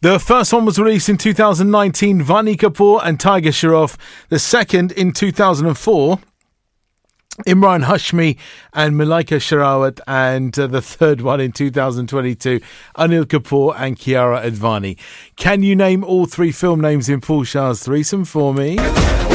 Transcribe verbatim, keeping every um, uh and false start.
The first one was released in two thousand nineteen, Vani Kapoor and Tiger Shroff. The second in two thousand four, Imran Hashmi and Malaika Sherawat. And uh, the third one in two thousand twenty-two, Anil Kapoor and Kiara Advani. Can you name all three film names in Paul Shah's threesome for me?